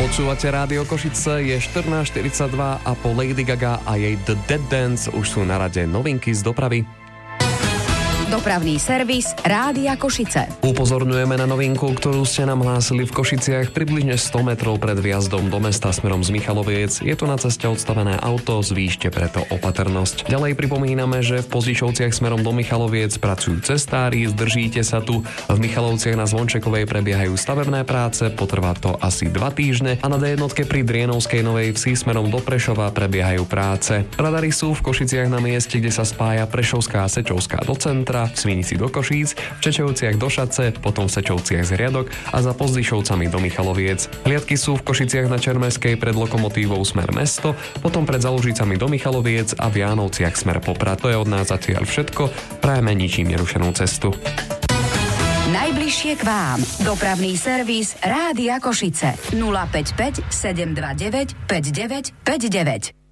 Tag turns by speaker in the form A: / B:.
A: Počúvate Rádio Košice, je 14:42 a po Lady Gaga a jej The Dead Dance už sú na rade novinky z dopravy.
B: Dopravný servis Rádia Košice.
A: Upozorňujeme na novinku, ktorú ste nám hlásili v Košiciach približne 100 metrov pred vjazdom do mesta smerom z Michaloviec. Je tu na ceste odstavené auto, zvýšte preto opatrnosť. Ďalej pripomíname, že v Pozdišovciach smerom do Michaloviec pracujú cestári, zdržíte sa tu. V Michalovciach na Zvončekovej prebiehajú stavebné práce, potrvá to asi 2 týždne a na D1 pri Drienovskej Novej Vsi smerom do Prešova prebiehajú práce. Radary sú v Košiciach na mieste, kde sa spája Prešovská a Sečovská do centra, v Svinici do Košíc, v Čečovciach do Šace, potom v Sečovciach z Riadok a za Pozdišovcami do Michaloviec. Hliadky sú v Košiciach na Čermeskej pred lokomotívou smer mesto, potom pred Zalužicami do Michaloviec a v Jánovciach smer Poprad. To je od nás zatiaľ všetko. Prajeme ničím nerušenú cestu.
B: Najbližšie k vám. Dopravný servis Rádia Košice. 055 729 5959.